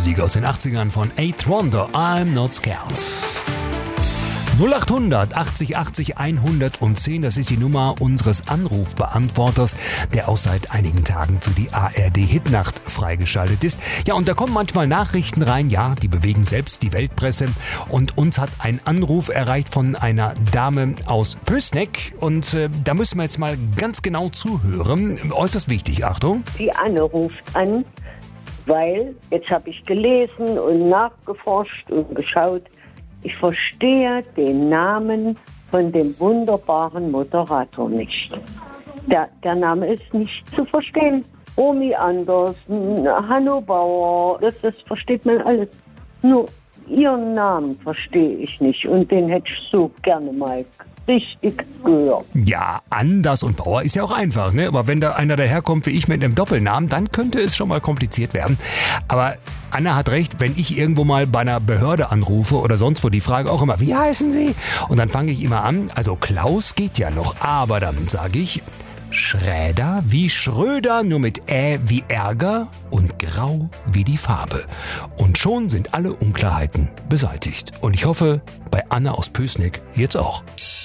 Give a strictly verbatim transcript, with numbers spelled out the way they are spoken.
Musik aus den achtzigern von Eighth Wonder, I'm Not Scared. null achthundert achtzig achtzig hundertzehn, das ist die Nummer unseres Anrufbeantworters, der auch seit einigen Tagen für die A R D-Hitnacht freigeschaltet ist. Ja, und da kommen manchmal Nachrichten rein, ja, die bewegen selbst die Weltpresse. Und uns hat ein Anruf erreicht von einer Dame aus Pößneck. Und äh, da müssen wir jetzt mal ganz genau zuhören. Äußerst wichtig, Achtung. Die Anne ruft an, weil, jetzt habe ich gelesen und nachgeforscht und geschaut, ich verstehe den Namen von dem wunderbaren Moderator nicht. Der, der Name ist nicht zu verstehen. Romy Andersen, Hanno Bauer, das, das versteht man alles. Nur ihren Namen verstehe ich nicht und den hätte ich so gerne mal richtig gehört. Ja, Anders und Bauer ist ja auch einfach, ne? Aber wenn da einer daherkommt wie ich mit einem Doppelnamen, dann könnte es schon mal kompliziert werden. Aber Anna hat recht, wenn ich irgendwo mal bei einer Behörde anrufe oder sonst wo, die Frage auch immer, wie heißen Sie? Und dann fange ich immer an, also Klaus geht ja noch, aber dann sage ich Schräder wie Schröder, nur mit Ä wie Ärger und Grau wie die Farbe. Und schon sind alle Unklarheiten beseitigt. Und ich hoffe, bei Anna aus Pößneck jetzt auch.